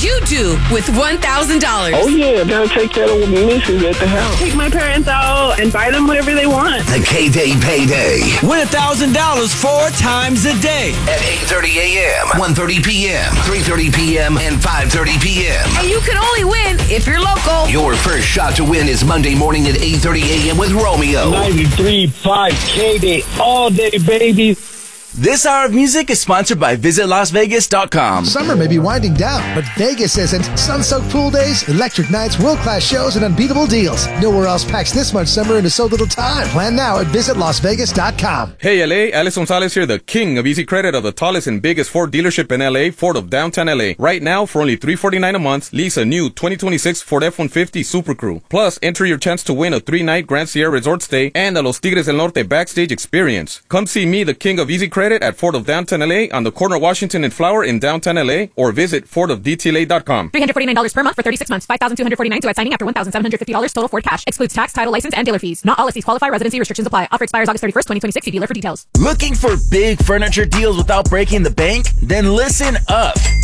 you do with $1,000? Oh, yeah. Gotta take care of missus at the house. Take my parents out and buy them whatever they want. The K-Day Payday. Win $1,000 4 times a day. At 8:30 a.m., 1:30 p.m., 3:30 p.m., and 5:30 p.m. And you can only win if you're local. Your first shot to win is Monday morning at 8:30 a.m. with Romeo. 93.5 K-Day all day, baby. This hour of music is sponsored by VisitLasVegas.com. Summer may be winding down, but Vegas isn't. Sun-soaked pool days, electric nights, world-class shows, and unbeatable deals. Nowhere else packs this much summer into so little time. Plan now at VisitLasVegas.com. Hey LA, Alex Gonzalez here, the king of easy credit of the tallest and biggest Ford dealership in LA, Ford of downtown LA. Right now, for only $349 a month, lease a new 2026 Ford F-150 Super Crew. Plus, enter your chance to win a 3-night Grand Sierra Resort stay and a Los Tigres del Norte backstage experience. Come see me, the king of easy credit, at Ford of downtown LA on the corner of Washington and Flower in downtown LA, or visit FordofDTLA.com. $349 per month for 36 months. $5,249 to add signing after $1,750 total Ford cash. Excludes tax, title, license, and dealer fees. Not all listings qualify. Residency restrictions apply. Offer expires August 31st, 2026. See dealer for details. Looking for big furniture deals without breaking the bank? Then listen up.